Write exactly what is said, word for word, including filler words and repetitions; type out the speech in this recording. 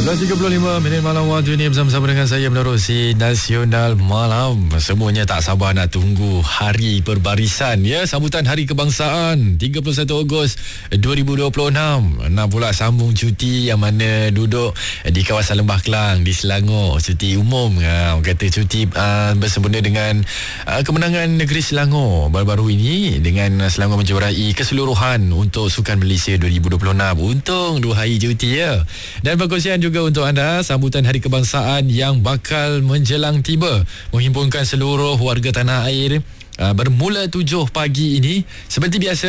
sebelas tiga puluh lima minit malam waktu ini bersama-sama dengan saya menerusi Nasional Malam. Semuanya tak sabar nak tunggu hari perbarisan ya, sambutan Hari Kebangsaan tiga puluh satu Ogos dua ribu dua puluh enam. Nak pula sambung cuti yang mana duduk di kawasan Lembah Kelang di Selangor, cuti umum. Ha, orang kata cuti uh, bersempena dengan uh, kemenangan negeri Selangor baru-baru ini dengan Selangor menjuarai keseluruhan untuk Sukan Malaysia dua ribu dua puluh enam. Untung dua hari cuti ya. Dan perkongsian juga untuk anda sambutan Hari Kebangsaan yang bakal menjelang tiba, menghimpunkan seluruh warga tanah air uh, bermula tujuh pagi ini. Seperti biasa